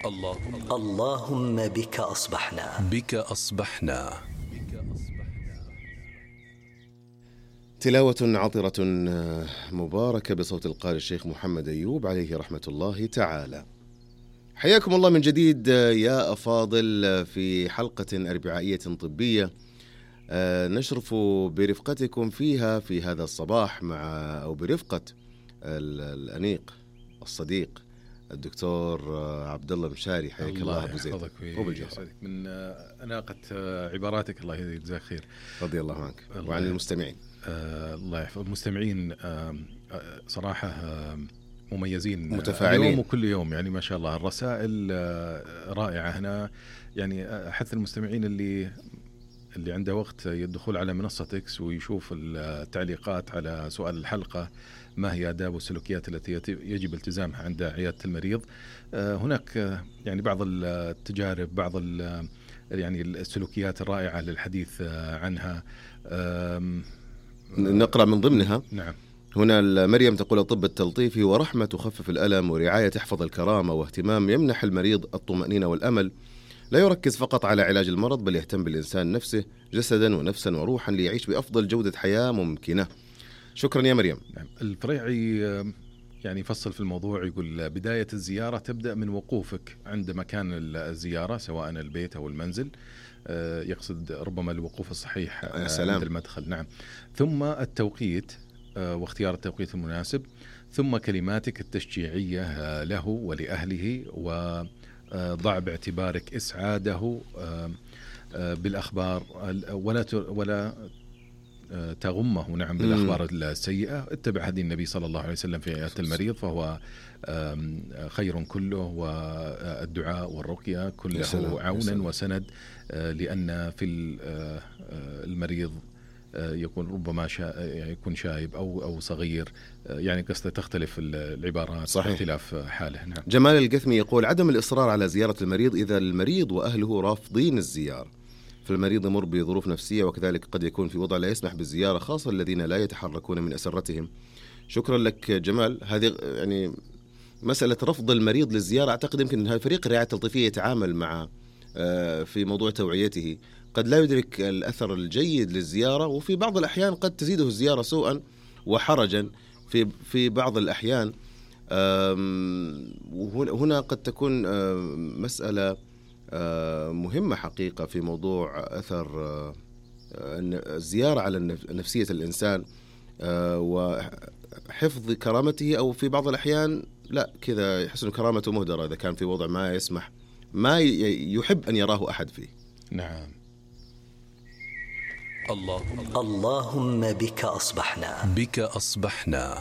اللهم بك أصبحنا. تلاوة عطرة مباركة بصوت القارئ الشيخ محمد أيوب عليه رحمة الله تعالى. حياكم الله من جديد يا أفاضل في حلقة أربعائية طبية نشرف برفقتكم فيها في هذا الصباح برفقة الأنيق الصديق الدكتور عبد الله مشاري. حياك الله أبو زيد. من أناقة عباراتك، الله يجزاك خير. رضي الله عنك وعن المستمعين. الله يحفظ المستمعين. صراحة مميزين، متفاعلين اليوم وكل يوم، يعني ما شاء الله الرسائل رائعة هنا. يعني أحث المستمعين اللي عنده وقت يدخل على منصة إكس ويشوف التعليقات على سؤال الحلقة: ما هي آداب والسلوكيات التي يجب التزامها عند عيادة المريض؟ هناك يعني بعض التجارب، بعض يعني السلوكيات الرائعة للحديث عنها. نقرأ من ضمنها. نعم. هنا مريم تقول: طب التلطيف ورحمة تخفف الألم، ورعاية تحفظ الكرامة، واهتمام يمنح المريض الطمأنينة والأمل، لا يركز فقط على علاج المرض بل يهتم بالإنسان نفسه جسدا ونفسا وروحا ليعيش بأفضل جودة حياة ممكنة. شكرا يا مريم. الفريعي يعني يفصل في الموضوع، يقول: بداية الزيارة تبدأ من وقوفك عند مكان الزيارة سواء البيت أو المنزل. يقصد ربما الوقوف الصحيح عند المدخل. نعم. ثم التوقيت واختيار التوقيت المناسب، ثم كلماتك التشجيعية له ولأهله، وضع باعتبارك إسعاده بالأخبار ولا تغمه نعم بالأخبار السيئة. اتبع هدي النبي صلى الله عليه وسلم في عيادة المريض، فهو خير كله، والدعاء والرقية كله عونا وسند، لأن في المريض يكون ربما يكون شايب أو صغير، يعني قصة تختلف العبارات صحيح. اختلاف حاله. نعم. جمال القثمي يقول: عدم الإصرار على زيارة المريض إذا المريض وأهله رافضين الزيارة، فالمريض يمر بظروف نفسية، وكذلك قد يكون في وضع لا يسمح بالزيارة، خاصة الذين لا يتحركون من أسرتهم. شكرا لك جمال. هذه يعني مسألة رفض المريض للزيارة، أعتقد يمكن فريق الرعاية التلطيفية يتعامل مع في موضوع توعيته، قد لا يدرك الأثر الجيد للزيارة، وفي بعض الأحيان قد تزيده الزيارة سوءا وحرجا في بعض الأحيان. وهنا قد تكون مسألة مهمة حقيقة في موضوع أثر الزيارة على نفسية الإنسان وحفظ كرامته، أو في بعض الأحيان لا كذا يحس أن كرامته مهدرة إذا كان في وضع ما يسمح، ما يحب أن يراه أحد فيه. نعم. اللهم بك أصبحنا.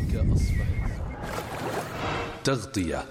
تغطية.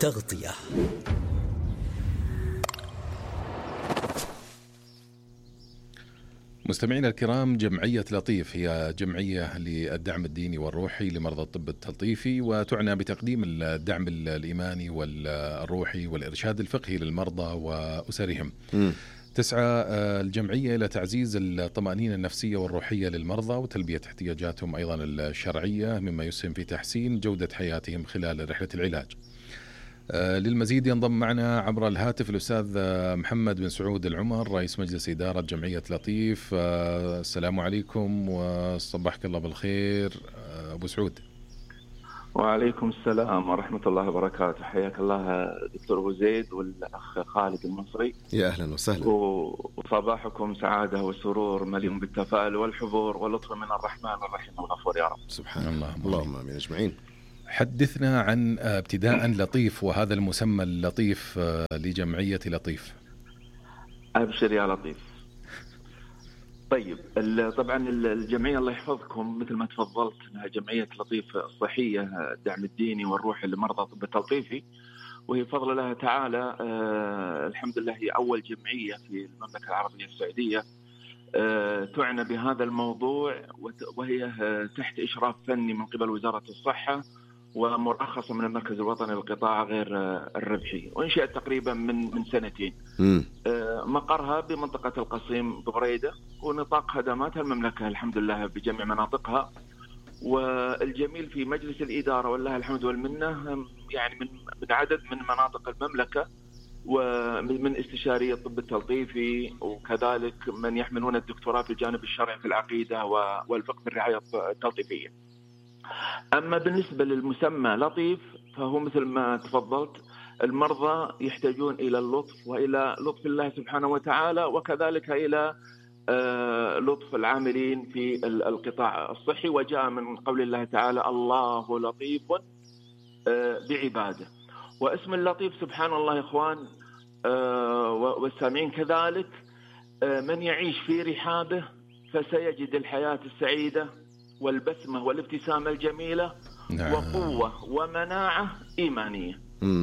مستمعينا الكرام، جمعية لطيف هي جمعية للدعم الديني والروحي لمرضى الطب التلطيفي، وتعنى بتقديم الدعم الإيماني والروحي والإرشاد الفقهي للمرضى وأسرهم. تسعى الجمعية إلى تعزيز الطمأنينة النفسية والروحية للمرضى وتلبية احتياجاتهم أيضا الشرعية، مما يسهم في تحسين جودة حياتهم خلال رحلة العلاج. للمزيد ينضم معنا عبر الهاتف الأستاذ محمد بن سعود العمر، رئيس مجلس إدارة جمعية لطيف. السلام عليكم وصبحك الله بالخير أبو سعود. وعليكم السلام ورحمة الله وبركاته. حياك الله دكتور أبو زيد والأخ خالد المصري. يا أهلا وسهلا. وصباحكم سعادة وسرور مليء بالتفاؤل والحضور ولطف من الرحمن الرحيم الغفور يا رب. سبحان الله. اللهم آمين أجمعين. حدثنا عن ابتداء لطيف وهذا المسمى اللطيف لجمعية لطيف. أبشر يا لطيف. طيب طبعا الجمعية الله يحفظكم مثل ما تفضلت انها جمعية لطيف الصحية الدعم الديني والروحي لمرضى الطب التلطيفي، وهي بفضل الله تعالى الحمد لله هي أول جمعية في المملكة العربية السعودية تعنى بهذا الموضوع، وهي تحت إشراف فني من قبل وزارة الصحة ومرخصة من المركز الوطني للقطاع غير الربحي، وانشئت تقريبا من سنتين. مقرها بمنطقة القصيم ببريدة، ونطاق خدماتها المملكة الحمد لله بجميع مناطقها. والجميل في مجلس الإدارة والله الحمد والمنة يعني من عدد من مناطق المملكة ومن استشاري الطب التلطيفي، وكذلك من يحملون الدكتوراه في الجانب الشرعي في العقيدة والفقه في الرعاية التلطيفية. أما بالنسبة للمسمى لطيف فهو مثل ما تفضلت، المرضى يحتاجون إلى اللطف وإلى لطف الله سبحانه وتعالى، وكذلك إلى لطف العاملين في القطاع الصحي. وجاء من قول الله تعالى الله لطيف بعباده. واسم اللطيف سبحان الله يا إخوان والسامعين كذلك، من يعيش في رحابه فسيجد الحياة السعيدة والبسمة والابتسامة الجميلة وقوة ومناعة إيمانية.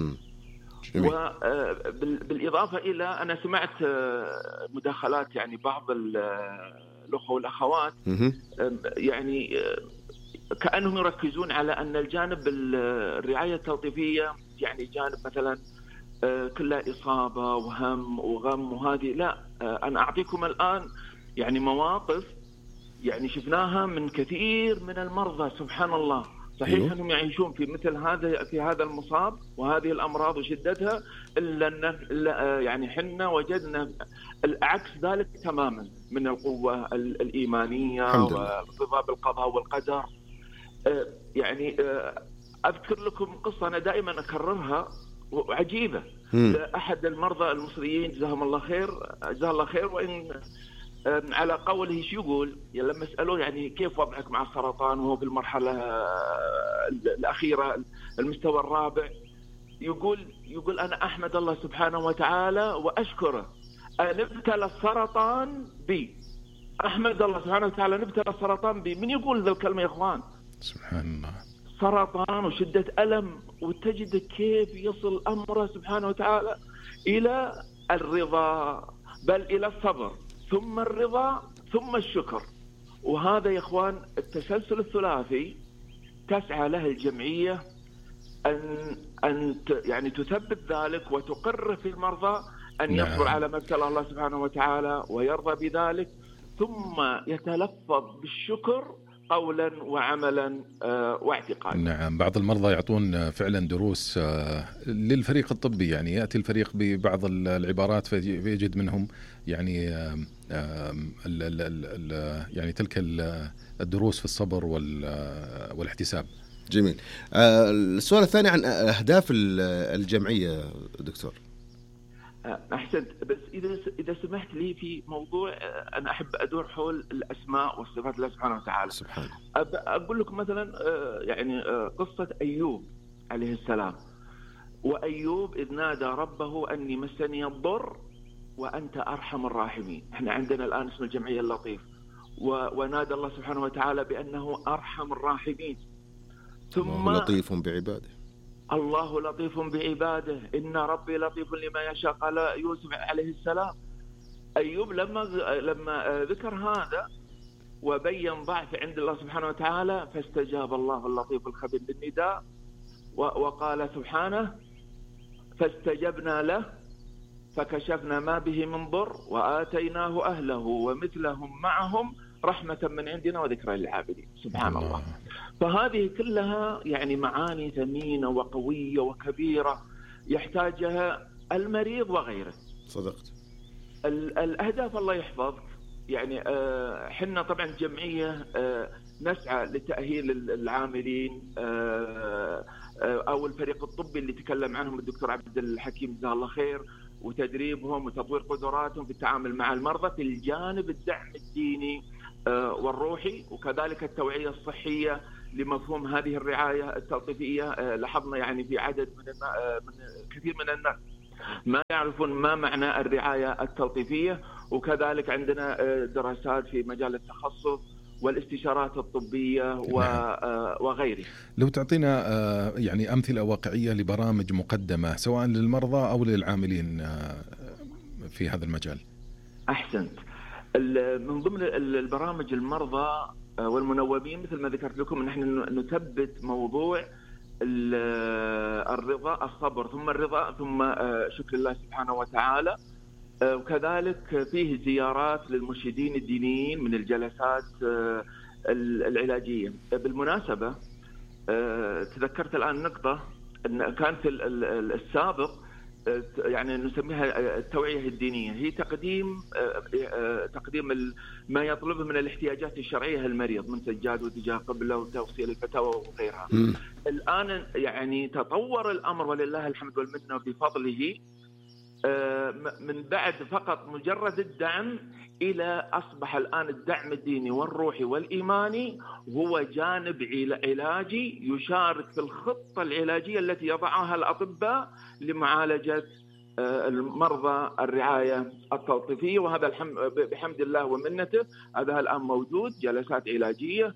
وبالإضافة إلى أنا سمعت مداخلات يعني بعض الأخوة والأخوات يعني كأنهم يركزون على أن الجانب الرعاية التلطيفية يعني جانب مثلا كلها إصابة وهم وغم وهذه. لا، أنا أعطيكم الآن يعني مواقف يعني شفناها من كثير من المرضى سبحان الله. صحيح أنهم يعيشون في مثل هذا المصاب وهذه الأمراض وشدتها، إلا يعني حنا وجدنا العكس ذلك تماما من القوة الإيمانية والرضا بالقضاء والقدر. يعني أذكر لكم قصة أنا دائما أكررها وعجيبة لأحد المرضى المصريين جزاه الله خير. وإن على قوله شو يقول لما اسألوه يعني كيف وضعك مع السرطان وهو في المرحلة الأخيرة المستوى الرابع، يقول أنا أحمد الله سبحانه وتعالى وأشكره أن ابتلى السرطان بي. أحمد الله سبحانه وتعالى نبتلى السرطان بي. من يقول ذا الكلمة يا إخوان؟ سبحان الله. سرطان وشدة ألم، وتجد كيف يصل أمره سبحانه وتعالى إلى الرضا، بل إلى الصبر ثم الرضا ثم الشكر. وهذا يا إخوان التسلسل الثلاثي تسعى له الجمعية أن يعني تثبت ذلك وتقر في المرضى أن يصبر على ما ابتلى الله سبحانه وتعالى ويرضى بذلك، ثم يتلفظ بالشكر قولا وعملا واعتقادا. نعم، بعض المرضى يعطون فعلا دروس للفريق الطبي، يعني يأتي الفريق ببعض العبارات فيجد منهم يعني يعني تلك الدروس في الصبر والاحتساب. جميل. السؤال الثاني عن أهداف الجمعية دكتور. أحسنت، بس إذا سمحت لي في موضوع أنا أحب أدور حول الأسماء والصفات الله سبحانه وتعالى. سبحانه. أقول لكم مثلا يعني قصة أيوب عليه السلام. وأيوب إذ نادى ربه أني مسني الضر وأنت أرحم الراحمين. إحنا عندنا الآن اسم الجمعية اللطيف، ونادى الله سبحانه وتعالى بأنه أرحم الراحمين. ثم لطيف بعباده. الله لطيف بعباده إن ربي لطيف لما يشاء، قال يوسف عليه السلام. أيوب لما ذكر هذا وبين ضعف عند الله سبحانه وتعالى فاستجاب الله اللطيف الخبير للنداء وقال سبحانه فاستجبنا له فكشفنا ما به من ضر وآتيناه أهله ومثلهم معهم رحمة من عندنا وذكرى للعابدين. سبحان الله. فهذه كلها يعني معاني ثمينة وقوية وكبيرة يحتاجها المريض وغيره. صدقت. الأهداف الله يحفظك يعني حنا طبعا جمعية نسعى لتأهيل العاملين أو الفريق الطبي اللي تكلم عنهم الدكتور عبد الحكيم جزاه الله خير، وتدريبهم وتطوير قدراتهم في التعامل مع المرضى في الجانب الدعم الديني والروحي، وكذلك التوعية الصحية لمفهوم هذه الرعاية التلطيفية. لاحظنا يعني في عدد من كثير من الناس ما يعرفون ما معنى الرعاية التلطيفية، وكذلك عندنا دراسات في مجال التخصص والاستشارات الطبية وغيره. لو تعطينا يعني أمثلة واقعية لبرامج مقدمة سواء للمرضى أو للعاملين في هذا المجال. أحسنت. من ضمن البرامج المرضى والمنوبين مثل ما ذكرت لكم نحن نثبت موضوع الرضا، الصبر ثم الرضا ثم شكر الله سبحانه وتعالى. وكذلك فيه زيارات للمرشدين الدينيين من الجلسات العلاجية. بالمناسبة تذكرت الآن نقطة أن كان في السابق يعني نسميها التوعية الدينية، هي تقديم ما يطلبه من الاحتياجات الشرعية المريض من سجاد واتجاه قبلة وتوصيل الفتاوى وغيرها. الآن يعني تطور الأمر ولله الحمد والمنة بفضله، من بعد فقط مجرد الدعم إلى أصبح الآن الدعم الديني والروحي والإيماني هو جانب علاجي يشارك في الخطة العلاجية التي يضعها الأطباء لمعالجة المرضى الرعاية التوظيفية. وهذا بحمد الله ومنته هذا الآن موجود، جلسات علاجية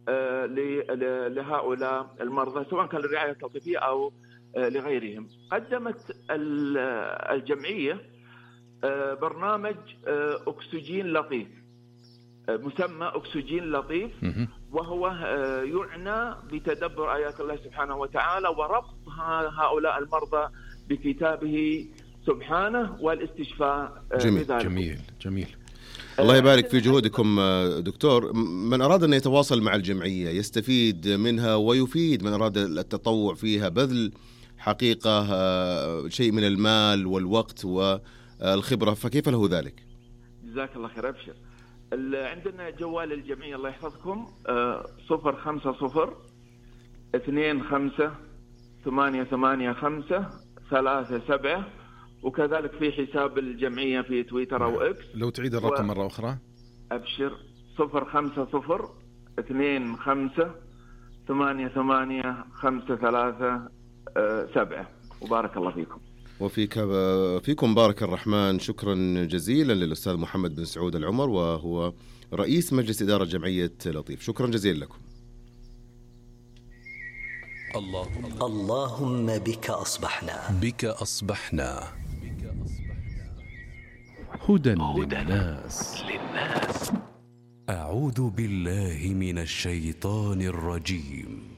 لهؤلاء المرضى سواء كان للرعاية التوظيفية أو لغيرهم. قدمت الجمعية برنامج أكسجين لطيف، مسمى أكسجين لطيف، وهو يعنى بتدبر آيات الله سبحانه وتعالى وربط هؤلاء المرضى بكتابه سبحانه والاستشفاء بذلك. جميل. الله يبارك في جهودكم دكتور. من أراد أن يتواصل مع الجمعية يستفيد منها ويفيد من أراد التطوع فيها، بذل حقيقة شيء من المال والوقت والخبرة، فكيف له ذلك؟ جزاك الله خير. أبشر. عندنا جوال الجمعية الله يحفظكم 050-25-885-37، وكذلك في حساب الجمعية في تويتر أو إكس. لو تعيد الرقم مرة أخرى. أبشر. 050-25-885-37. وبارك الله فيكم. وفيكم بارك الرحمن. شكرا جزيلا للأستاذ محمد بن سعود العمر، وهو رئيس مجلس إدارة جمعية لطيف. شكرا جزيلا لكم. اللهم بك أصبحنا هدى للناس. أعوذ بالله من الشيطان الرجيم.